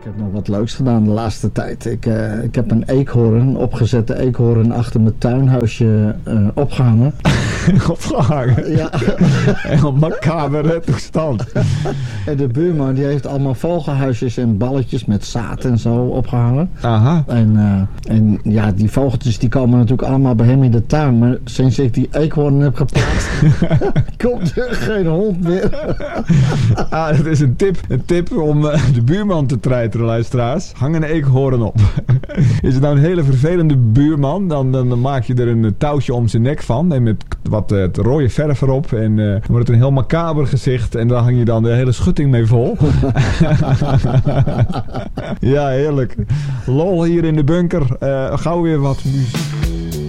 Ik heb nog wat leuks gedaan de laatste tijd. Ik heb een opgezette eekhoorn achter mijn tuinhuisje opgehangen. Opgehangen? Ja. En op macabere toestand. En de buurman die heeft allemaal vogelhuisjes en balletjes met zaad en zo opgehangen. Aha. En ja, die vogeltjes die komen natuurlijk allemaal bij hem in de tuin. Maar sinds ik die eekhoorn heb geplaatst, komt er geen hond meer. Dat is een tip om de buurman te treiteren, luisteraars. Hang een eekhoorn op. Is het nou een hele vervelende buurman, dan maak je er een touwtje om zijn nek van. En met wat rode verf erop. En dan wordt het een heel macaber gezicht. En daar hang je dan de hele schutting mee vol. Ja, heerlijk. Lol hier in de bunker. Gauw weer wat muziek.